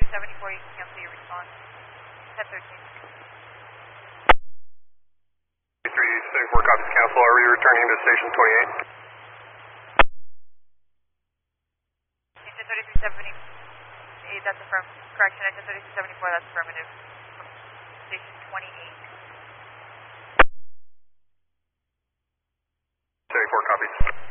7374, you can cancel your response. 1013. 374 copies cancel. Are you returning to station 28? Engine 3378, that's affirmative. Correction, engine 3374, that's affirmative. Station 28. 74 copies.